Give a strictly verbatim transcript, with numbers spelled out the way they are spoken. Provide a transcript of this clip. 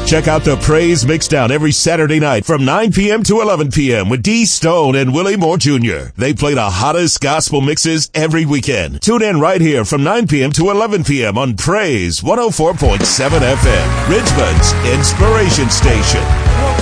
Check out the Praise Mixdown every Saturday night from nine p.m. to eleven p.m. with D Stone and Willie Moore Junior They play the hottest gospel mixes every weekend. Tune in right here from nine p.m. to eleven p.m. on Praise one oh four point seven F M, Richmond's Inspiration Station.